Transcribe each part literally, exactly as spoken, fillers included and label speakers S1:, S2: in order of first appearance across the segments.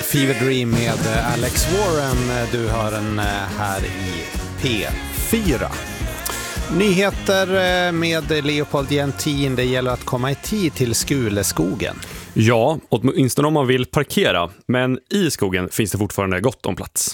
S1: Fever Dream med Alex Warren. Du hör den här i P fyra. Nyheter med Leopold Jentin. Det gäller att komma i tid till Skuleskogen.
S2: Ja, åtminstone om man vill parkera. Men i skogen finns det fortfarande gott om plats.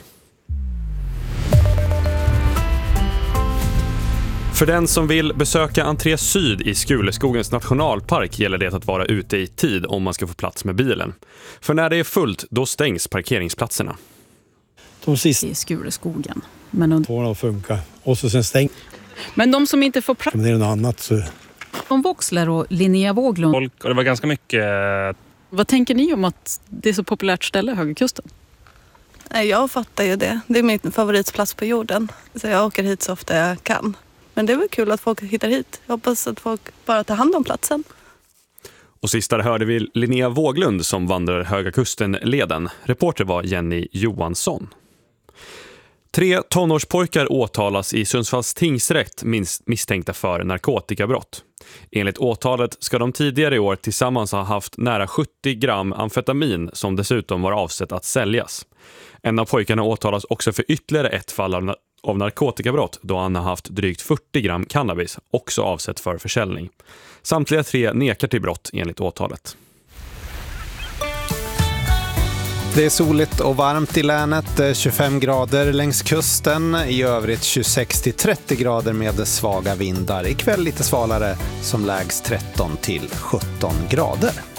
S2: För den som vill besöka Entré Syd i Skuleskogens nationalpark gäller det att vara ute i tid om man ska få plats med bilen. För när det är fullt, då stängs parkeringsplatserna.
S3: De sista
S4: i Skuleskogen. Men de
S3: två funkar. Och så sen stäng.
S4: Men de som inte får plats.
S3: Men det är något annat så.
S4: Om Voxler och Linnea Våglund.
S5: Folk, och det var ganska mycket.
S4: Vad tänker ni om att det är så populärt ställe, Högerkusten?
S6: Jag fattar ju det. Det är min favoritplats på jorden. Så jag åker hit så ofta jag kan. Men det är väl kul att folk hittar hit. Jag hoppas att folk bara tar hand om platsen.
S2: Och sist där hörde vi Linnea Våglund som vandrar Höga Kusten-leden. Reporter var Jenny Johansson. Tre tonårspojkar åtalas i Sundsvalls tingsrätt misstänkta för narkotikabrott. Enligt åtalet ska de tidigare i år tillsammans ha haft nära sjuttio gram amfetamin som dessutom var avsett att säljas. En av pojkarna åtalas också för ytterligare ett fall av av narkotikabrott då han har haft drygt fyrtio gram cannabis, också avsett för försäljning. Samtliga tre nekar till brott enligt åtalet.
S1: Det är soligt och varmt i länet, tjugofem grader längs kusten, i övrigt tjugosex till trettio grader med svaga vindar. Ikväll lite svalare som lägst tretton till sjutton grader.